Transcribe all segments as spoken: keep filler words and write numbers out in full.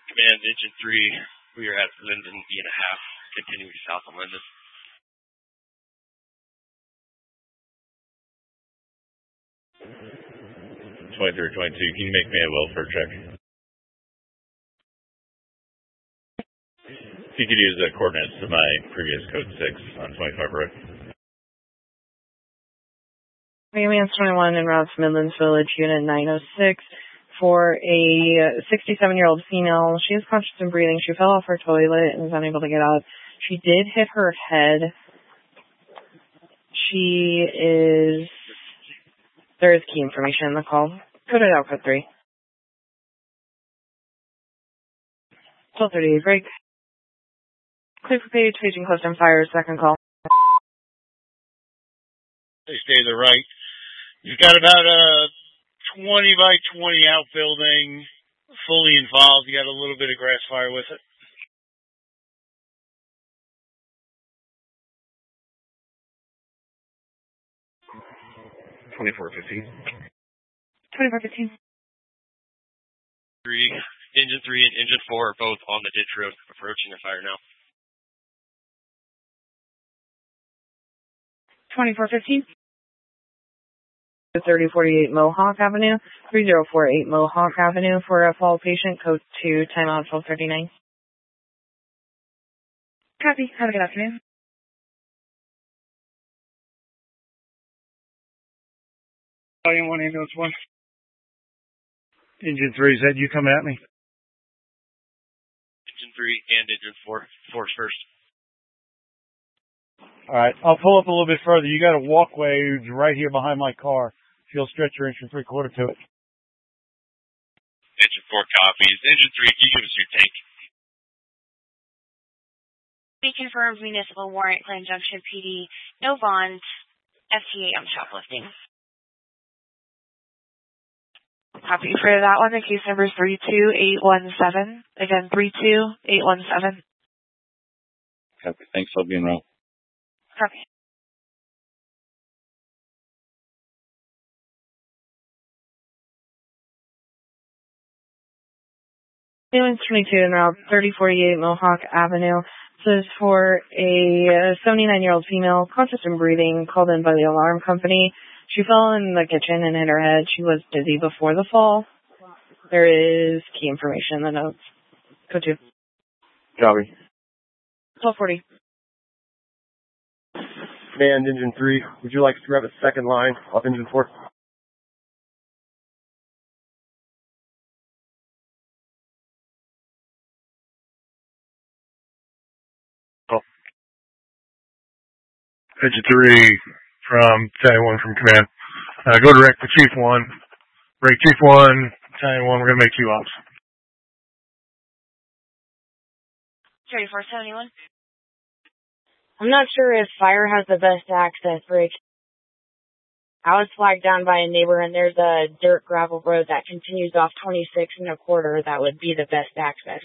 Command, Engine three, we are at Linden, E and a half, continuing south on Linden. twenty-three twenty-two, can you make me a welfare check? If you could use the coordinates to my previous code six on twenty-five road. Ambulance twenty-one en route to Midlands Village, Unit nine oh six, for a sixty-seven-year-old female. She is conscious and breathing. She fell off her toilet and is unable to get out. She did hit her head. She is... There is key information in the call. Code it out, code three. twelve thirty-eight break. Clear for page, paging close and fire, second call. They stay to the right. You've got about a twenty by twenty outbuilding, fully involved. You got a little bit of grass fire with it. twenty-four fifteen. twenty-four fifteen. Three, engine three and engine four are both on the ditch road, approaching the fire now. twenty-four fifteen. thirty forty-eight Mohawk Avenue, three zero four eight Mohawk Avenue for a fall patient, code two, timeout twelve thirty-nine. Copy. Have a good afternoon. Volume one, ambulance one. Engine three, said you come at me. Engine three and engine four. Four's first. All right, I'll pull up a little bit further. You got a walkway right here behind my car. You'll stretch your engine three quarter to it. Engine four copies. Engine three, can you give us your tank? We confirmed municipal warrant, Glen Junction P D, no bond, F T A on shoplifting. Copy for that one. The case number is three two eight one seven. Again, three two eight one seven. Copy. Thanks. I'll be in row. Copy. Ambulance twenty-two en route, thirty forty-eight Mohawk Avenue. This is for a seventy-nine-year-old female, conscious and breathing, called in by the alarm company. She fell in the kitchen and hit her head. She was dizzy before the fall. There is key information in the notes. Code two. Copy. twelve forty. Command, engine three, would you like to grab a second line off engine four? Oh. Engine three from Battalion one from command. Uh, go direct to Chief one. Break Chief one, Battalion one, we're going to make two ops. thirty-four seventy-one. I'm not sure if fire has the best access, Rick. I was flagged down by a neighbor, and there's a dirt gravel road that continues off twenty-six and a quarter. That would be the best access.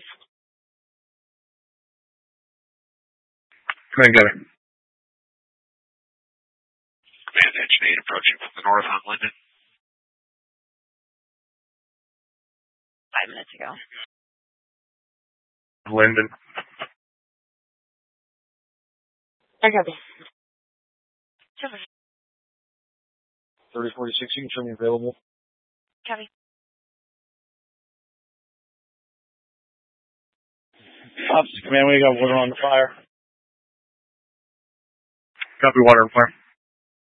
Come on, get it. Command, engine eight approaching from the north on Linden. Five minutes ago. Linden. I copy. thirty forty-six, you can show me available. Copy. Officer command, we got water on the fire. Copy, water on fire.